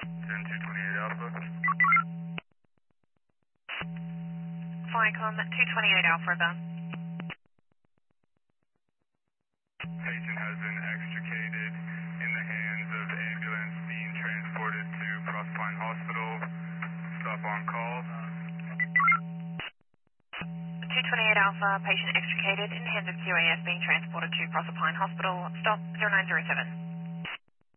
10 228 Alpha. Flycom 228 Alpha done. Patient has been extricated in the hands of the ambulance being transported to Proserpine Hospital. Stop on call. 228 Alpha, patient extricated in the hands of QAS being transported to Proserpine Hospital. Stop 0907.